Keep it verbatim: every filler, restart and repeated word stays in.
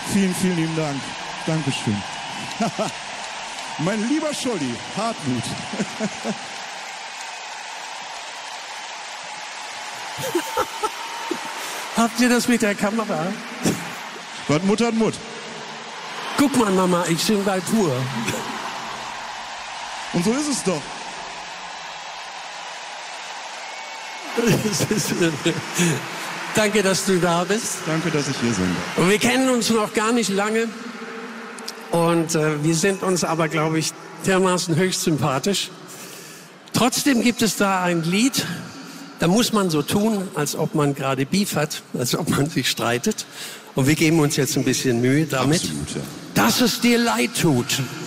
Vielen, vielen lieben Dank. Dankeschön. Mein lieber Scholli, Hartmut. Habt ihr das mit der Kamera? Was Mut hat Mut. Guck mal, Mama, ich sing bei pur. Und so ist es doch. Danke, dass du da bist. Danke, dass ich hier sein darf. Und wir kennen uns noch gar nicht lange. Und äh, wir sind uns aber, glaube ich, dermaßen höchst sympathisch. Trotzdem gibt es da ein Lied, da muss man so tun, als ob man gerade Beef hat, als ob man sich streitet. Und wir geben uns jetzt ein bisschen Mühe damit, Absolut, ja. dass es dir leid tut.